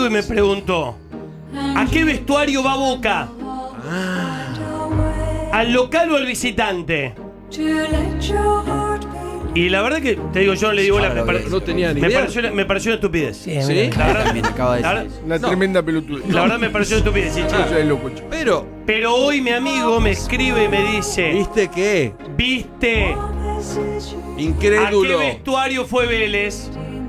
amigo y me preguntó: ¿a qué vestuario va Boca? ¿Al local o al visitante? Y la verdad que, te digo, yo no le digo no tenía ni idea. Me pareció una estupidez. Sí, ¿Sí? la verdad también acaba de decir. Una tremenda pelotuda. La verdad me pareció una estupidez, sí, Yo soy loco, chico. Pero hoy mi amigo me escribe y me dice: ¿viste qué? ¿viste Incrédulo. a qué vestuario fue Vélez?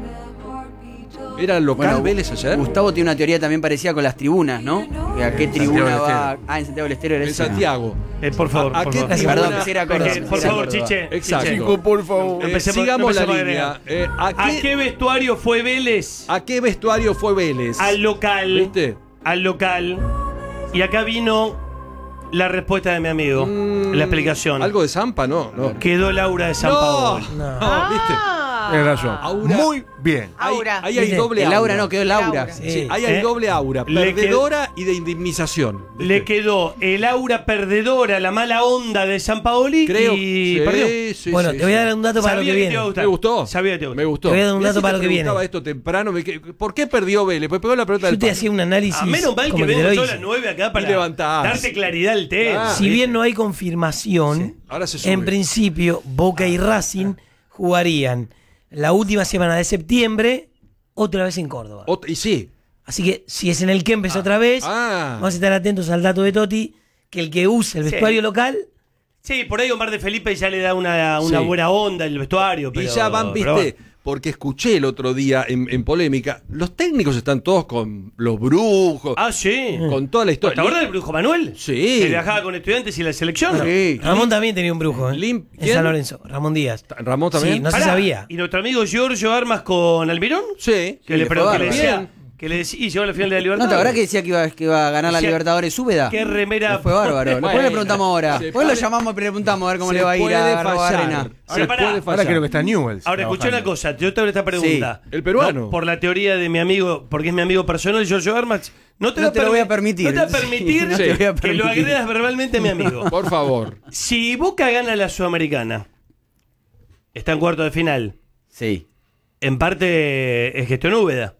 ¿Era el local Bueno, Vélez ayer? Gustavo tiene una teoría también parecida con las tribunas, ¿no? ¿A qué tribuna Santiago del va? Estero. En Santiago del Estero era En esa. Santiago. Por favor, ¿A por qué favor. tribuna? Perdón, pensé que era Córdoba. Por Pensé que favor, era Córdoba. Chiche. Exacto. Chiche. Chico, por favor. Sigamos la con línea. ¿A qué vestuario fue Vélez? ¿A qué vestuario fue Vélez? Al local. ¿Viste? Al local. Y acá vino la respuesta de mi amigo. La explicación. ¿Algo de Zampa? No. Quedó Laura de San Paolo. No, ¿viste? Tienes razón. Aura. Muy bien. Aura. Ahí hay doble El aura. Laura no, quedó el Laura. Laura. Sí, ahí hay doble aura. Le Perdedora y de indemnización. ¿viste? Le quedó el aura perdedora, la mala onda de San Paoli. Creo. Y Sí, perdió. sí, Bueno, sí, te voy a sí. dar un dato para lo Sabía que que te viene. iba a gustar. ¿Me gustó? Sabía que te iba a gustar. Me gustó. Te voy a dar un Mirá dato si para te lo que viene. preguntaba esto temprano. ¿Por qué perdió Vélez? Pues pegó la pelota Yo del te palo. hacía un análisis. A menos mal que como te vengo lo todas hice. las 9 acá para Y levantás. darte claridad al tema. Ah, Si bien no hay confirmación, Ahora se sube. en principio Boca y Racing jugarían la última semana de septiembre otra vez en Córdoba. Y sí. Así que si es en el Kempes otra vez, vamos a estar atentos al dato de Totti, que el que use el Sí. vestuario local, Sí, por ahí Omar de Felipe ya le da una Sí. buena onda el vestuario. Y Pero, ya van, pero viste, porque escuché el otro día en polémica, los técnicos están todos con los brujos, Ah, sí. con toda la ¿Te historia. acuerdas del brujo Manuel? Sí. Que viajaba con estudiantes y la selección. Sí. Ramón también tenía un brujo Lim- en ¿quién? San Lorenzo, Ramón Díaz. ¿Ramón también? Sí, no se Pará, sabía. ¿Y nuestro amigo Giorgio Armas con Almirón? Sí. Que le fue preguntó, bárbaro. decía, que le decía, y llegó a la final de la ¿No Libertadores. te acuerdas que decía que iba a ganar la Decía, Libertadores Úbeda? qué remera- Fue bárbaro. Después Bueno, le preguntamos ahora. se Después lo puede- llamamos y le preguntamos a ver cómo Se le va a ir puede a Arroba fallar. Arena. Ahora, Se pará. puede fallar. Ahora creo que está Newell's. Ahora, escuché una trabajando. cosa, yo te hago esta pregunta. Sí, el peruano. No, por la teoría de mi amigo, porque es mi amigo personal, Giorgio Armas, No te lo voy a permitir. No te voy a permitir Sí, no te voy a que lo permitir. agredas verbalmente a mi amigo. Por favor. Si Boca gana la Sudamericana, está en cuarto de final, Sí. en parte es gestión Úbeda.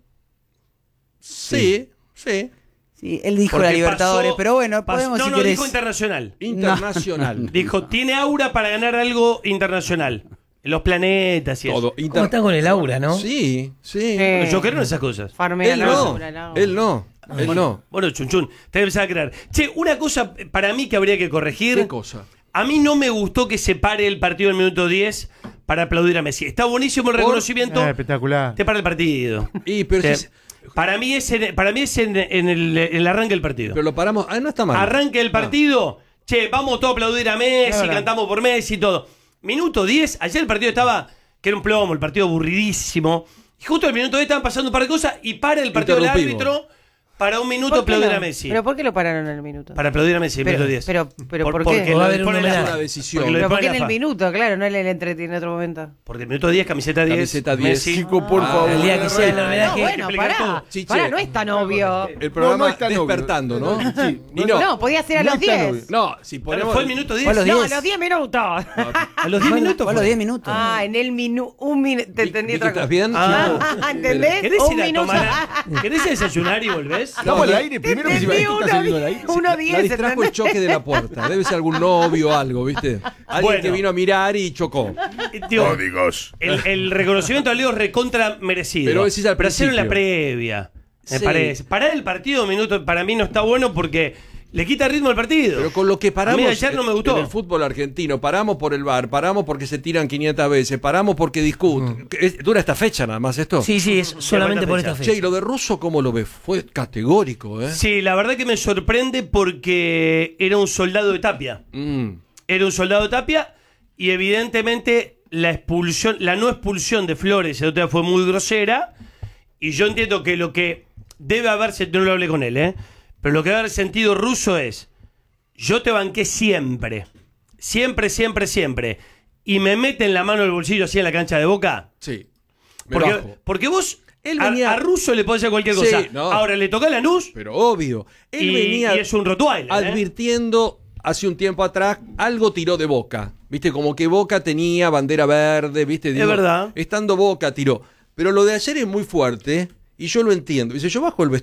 Sí, sí. Sí, él dijo Porque la Libertadores, pasó- pero bueno, pasó- podemos no, si no, querés. dijo internacional. Internacional. Dijo, tiene aura para ganar algo internacional. En los planetas y Todo. eso. ¿Cómo están con el aura, no? Sí, sí. Yo creo en esas cosas. Farmea Él la no. basura, la- Él no. Él no. Bueno, Chunchun, te empezás a creer. Che, una cosa para mí que habría que corregir. ¿Qué cosa? A mí no me gustó que se pare el partido en el minuto 10 para aplaudir a Messi. Está buenísimo el reconocimiento. Espectacular. Te para el partido. Pero, Te- para mí es en el arranque del partido. pero lo paramos. No está mal. Arranque el partido. Che, vamos todos a aplaudir a Messi, Claro. cantamos por Messi y todo. Minuto 10, ayer el partido estaba, que era un plomo, el partido aburridísimo. Y justo en el minuto 10 estaban pasando un par de cosas y para el partido del Interrumpimos. árbitro para un minuto ¿Por qué aplaudir no? a Messi. ¿Pero por qué lo pararon en el minuto? Para aplaudir a Messi en el minuto 10. pero ¿por qué? Porque Va a lo haber un dispone la homenaje. FA. Una decisión. Porque lo Pero ¿por qué dispone en la el FA. minuto? Claro, no el entretiene en otro momento. Porque el minuto 10, camiseta 10. Camiseta 10. Messi. Chico, por favor. El día que sea el No, homenaje. bueno, explicar pará. todo. Chiche. Pará, no es tan obvio. El programa No, no está novio. despertando, ¿no? Sí. Y no. No, podía ser a No los está 10. novio. No, si ponemos. Fue el minuto 10. Fue a los No, 10. a los 10 minutos. A los 10 minutos. Fue a los fue. 10 minutos. Ah, en el minuto. Un minuto. Te entendí ¿Viste otra que cosa. estás bien? Ah, ¿entendés? ¿Querés Un ir a minuto. tomar? ¿Querés ir a desayunar y volvés? Estamos al aire. Primero que si entendí, esto está uno saliendo al diez. aire. Uno La 10. distrajo el choque de la puerta. Debe ser algún novio o algo, ¿viste? Alguien Bueno. que vino a mirar y chocó. Tío, digas. el reconocimiento al Leo es recontra merecido. Pero decís al hacerlo en la principio. previa, me Sí. parece. Parar el partido un minuto para mí no está bueno porque le quita ritmo al partido. Pero con lo que paramos A mí ayer no me gustó. en el fútbol argentino, paramos por el VAR, paramos porque se tiran 500 veces, paramos porque discuten. ¿Dura esta fecha nada más esto? Sí, sí, es solamente por esta fecha. Che, y fecha. lo de Russo, ¿cómo lo ves? Fue categórico, ¿eh? Sí, la verdad que me sorprende porque era un soldado de Tapia. Era un soldado de Tapia y evidentemente la expulsión, la no expulsión de Flores el otro día fue muy grosera y yo entiendo que lo que debe haberse, no lo hablé con él, pero lo que debe haber sentido Russo es: yo te banqué siempre, siempre, siempre, siempre, y me meten la mano en el bolsillo así en la cancha de Boca, Sí. Me bajo. porque vos Él a- venía- a Russo le podés hacer cualquier Sí, cosa. no. Ahora le toca a Lanús Pero obvio. Él venía y es un Rottweiler. advirtiendo hace un tiempo atrás, algo tiró de Boca. ¿Viste? Como que Boca tenía bandera verde, ¿viste? Es verdad. Estando Boca tiró. Pero lo de ayer es muy fuerte y yo lo entiendo. Dice, yo bajo el